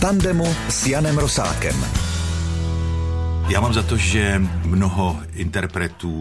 tandemu s Janem Rosákem. Já mám za to, že mnoho interpretů,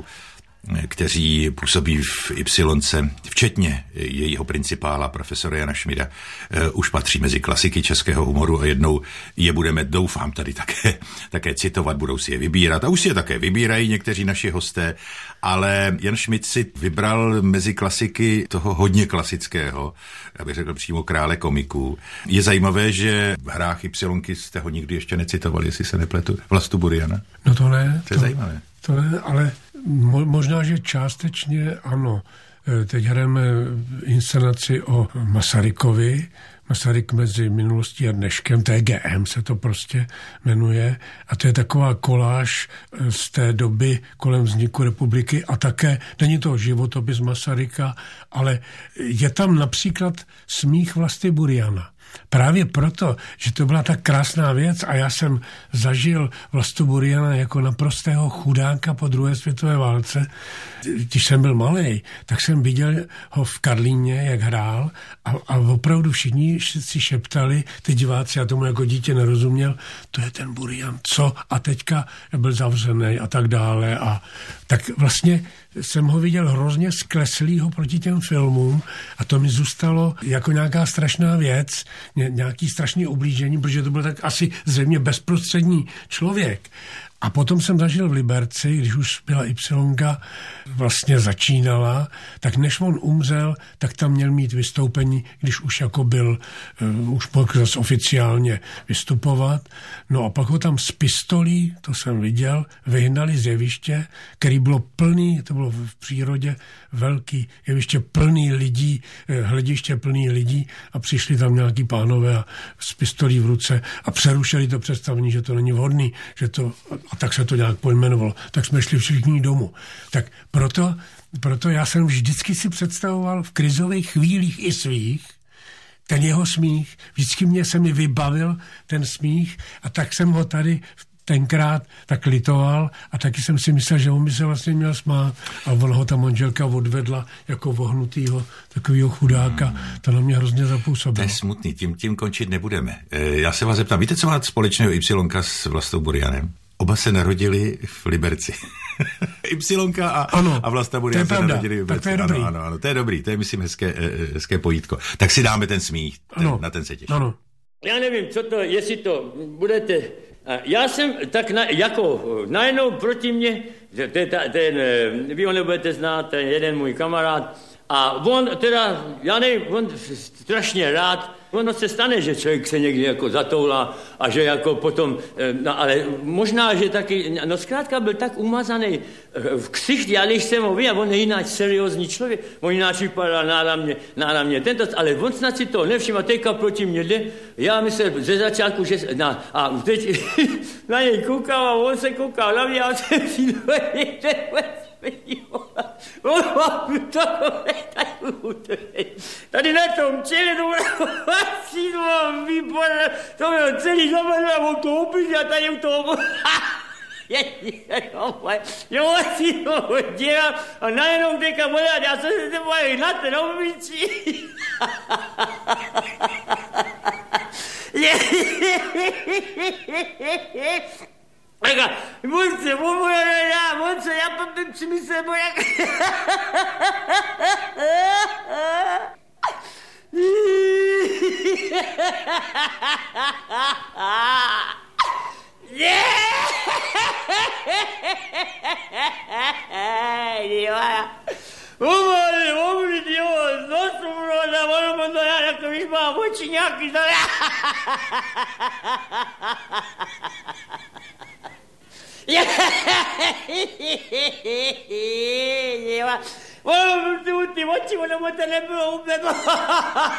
kteří působí v Y, včetně jejího principála, profesora Jana Šmida, už patří mezi klasiky českého humoru a jednou je budeme, doufám, tady také citovat, budou si je vybírat. A už si je také vybírají někteří naši hosté, ale Jan Šmid si vybral mezi klasiky toho hodně klasického, abych řekl přímo krále komiků. Je zajímavé, že v hrách Y jste ho nikdy ještě necitovali, jestli se nepletu, Vlastu Buriana. No to ne. To je zajímavé. To ne, ale možná, že částečně ano. Teď hrajeme inscenaci o Masarykovi. Masaryk mezi minulostí a dneškem, TGM se to prostě jmenuje. A to je taková koláž z té doby kolem vzniku republiky a také, není to životopis Masaryka, ale je tam například smích Vlasty Buriana. Právě proto, že to byla tak krásná věc a já jsem zažil Vlastu Buriana jako naprostého chudáka po druhé světové válce. Když jsem byl malej, tak jsem viděl ho v Karlíně, jak hrál a opravdu všichni si šeptali, ty diváci, já tomu jako dítě nerozuměl, to je ten Burian, co? A teďka byl zavřený a tak dále. A tak vlastně jsem ho viděl hrozně skleslýho proti těm filmům a to mi zůstalo jako nějaká strašná věc, nějaký strašný ublížení, protože to byl tak asi zřejmě bezprostřední člověk. A potom jsem zažil v Liberci, když už byla Y vlastně začínala, tak než on umřel, tak tam měl mít vystoupení, když už jako byl, už mohl zase oficiálně vystupovat. No a pak ho tam s pistolí, to jsem viděl, vyhnali z jeviště, který bylo plný, to bylo v přírodě velký jeviště plný lidí, hlediště plný lidí a přišli tam nějaký pánové a s pistolí v ruce a přerušili to představení, že to není vhodný, že to, a tak se to nějak pojmenovalo. Tak jsme šli všichni domů. Tak proto já jsem vždycky si představoval v krizových chvílích i svých ten jeho smích. Vždycky se mi vybavil ten smích a tak jsem ho tady tenkrát tak litoval a taky jsem si myslel, že on by se vlastně měl smát a on ho ta manželka odvedla jako vohnutýho takovýho chudáka. To na mě hrozně zapůsobilo. To je smutný, tím končit nebudeme. Já se vás zeptám, víte, co má společného Y s Vlastou Burianem? Oba se narodili v Liberci. Y a Vlasta Burian se narodili v Liberci. To je dobrý. Ano, to je dobrý, to je, myslím, hezké pojítko. Tak si dáme ten smích, na ten se těším. Ano. Já nevím, co to, jestli to budete... Já jsem tak najednou proti mně, vy ho nebudete znát, ten jeden můj kamarád, a on teda, já nevím, on strašně rád, ono se stane, že člověk se někdy jako zatoulá a že jako potom, no ale možná, že taky, no zkrátka byl tak umazaný v ksichti, já když jsem ho viděl, on je jináč seriózní člověk, on jináč vypadal náramně, ale on snad si to nevšiml, teďka proti mě jde, já myslel ze začátku, že, a teď na něj koukal a on se koukal na mě a jsem si tady na tom čele to mám výborné, to byl celý zapadl a on to opíš a tady u toho jo, si to dělal a najednou teďka volat, já jsem se tebou na ten obličí. Monce, já potom si myslím, jak... Ty oči, ono mu to nebylo úplně...